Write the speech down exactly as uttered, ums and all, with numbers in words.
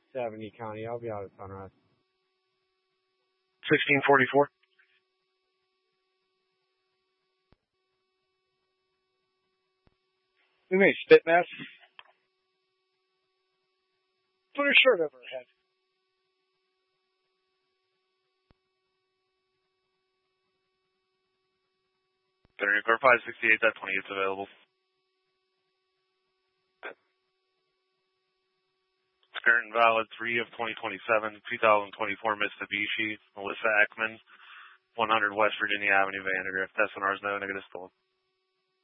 seventy, Connie. I'll be out at sunrise. sixteen forty-four. We made spit mess. Put her shirt over her head. Thirty car five sixty-eight, that twenty-eight is available. It's current valid three of twenty twenty-seven, two thousand twenty-four Mitsubishi, Melissa Ekman, one hundred West Virginia Avenue, Vandergrift. S N R's no negative stolen.